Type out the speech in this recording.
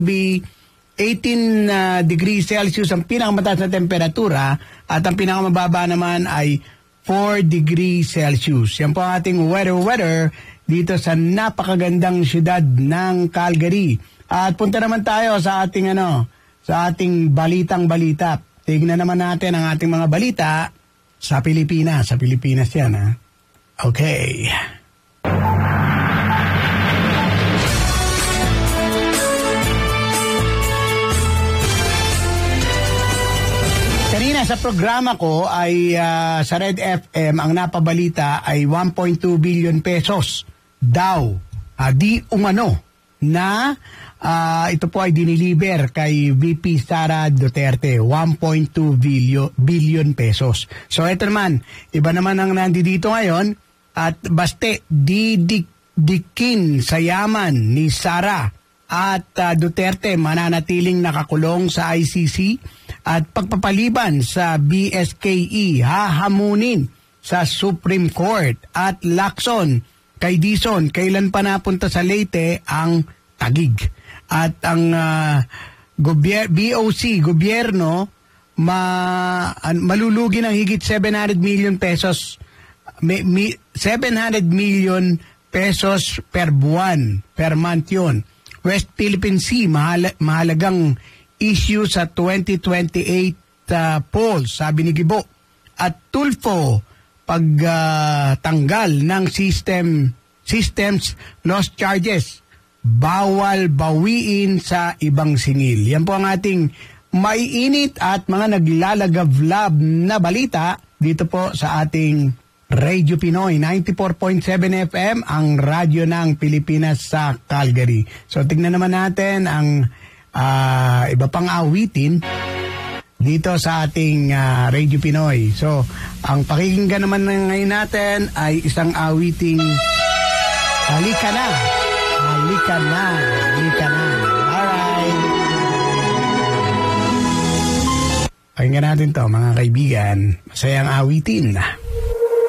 be 18 degrees Celsius ang pinakamataas na temperatura at ang pinakamababa naman ay 4 degrees Celsius. Yan po ang ating weather dito sa napakagandang syudad ng Calgary. At punta naman tayo sa ating sa ating balitang-balita. Tignan naman natin ang ating mga balita sa Pilipinas. Sa Pilipinas yan, ha? Okay. Kanina sa programa ko ay sa Red FM ang napabalita ay 1.2 billion pesos daw di umano na ito po ay diniliber kay VP Sara Duterte, 1.2 billion pesos. So ito naman, iba naman ang nandito ngayon at baste didikin sa yaman ni Sara at Duterte mananatiling nakakulong sa ICC at pagpapaliban sa BSKE hahamunin sa Supreme Court at Lacson kay Dizon kailan pa napunta sa Leyte ang Taguig at ang gobyerno malulugi ng higit 700 million pesos 700 million pesos per buwan per month yun. West Philippine Sea, mahalagang issue sa 2028 polls, sabi ni Gibo. At Tulfo, pagtanggal ng systems loss charges, bawal bawiin sa ibang singil. Yan po ang ating maiinit at mga naglalagablab na balita dito po sa ating Radio Pinoy 94.7 FM, ang radyo ng Pilipinas sa Calgary. So tingnan naman natin ang iba pang awitin dito sa ating Radio Pinoy. So ang pakikinggan naman ngayon natin ay isang awiting Halika Na. Halika Na. Halika Na. Alright. Pakinggan natin to mga kaibigan. Masayang awitin.